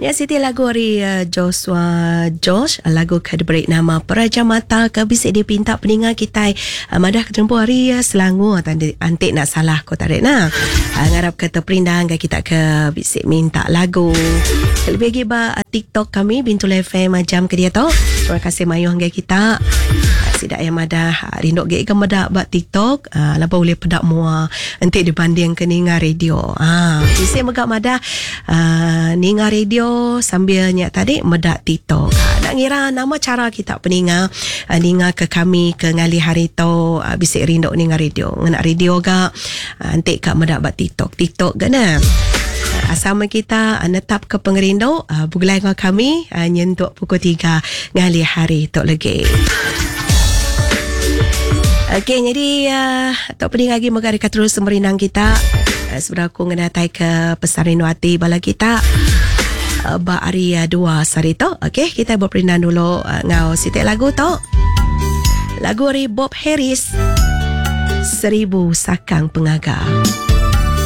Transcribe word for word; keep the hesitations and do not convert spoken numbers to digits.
Ya, Siti lagu hari uh, Joshua Josh, lagu kad beri nama Peraja Mata ke bisik dia pinta peningat kita uh, madah ketempuh hari uh, Selangor tadi antik nak salah ko tarik nah. Uh, ngarap kata perindang ke kita ke bisik minta lagu. Lebih lagi ba uh, TikTok kami Bintul F M uh, jam ke dia tu. Terima kasih mayuh ke kita. Uh, sidak yang madah uh, rindok ge ke madah ba TikTok uh, lapa boleh pedak mua antik dibanding ke ninga radio. Ah, uh, bisik megak madah uh, ninga radio sambil nyak tadi medak TikTok. Nak ngira nama cara kita peninga uh, ninga ke kami ke ngali hari tu uh, bisik rindok ninga radio. Ngena radio ga uh, antik ka medak bat TikTok. TikTok gana. Uh, asama kita uh, netap ke pengerindo uh, bugulai dengan kami uh, nyentuk pukul tiga ngali hari tu lagi. Okey, jadi uh, tok pening lagi moga dekat terus semerinang kita. Uh, Sebenarnya aku ngedatai ke pesan rindu hati bala kita. Uh, ba hari uh, dua sari tu. Okey, kita berperindan dulu uh, ngau sitik lagu tu. Lagu dari Bob Harris, Seribu Sakang Pengagar.